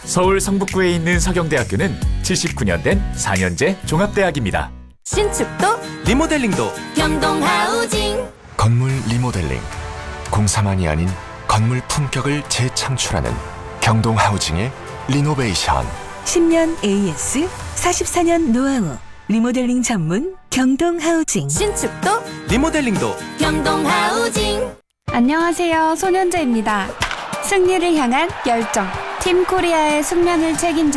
서울 성북구에 있는 서경대학교는 79년 된 4년제 종합대학입니다. 신축도 리모델링도 경동하우징. 건물 리모델링, 공사만이 아닌 건물 품격을 재창출하는 경동하우징의 리노베이션. 10년 AS, 44년 노하우, 리모델링 전문 경동하우징. 신축도 리모델링도 경동하우징. 안녕하세요. 손현재입니다. 승리를 향한 열정. 팀 코리아의 숙면을 책임지는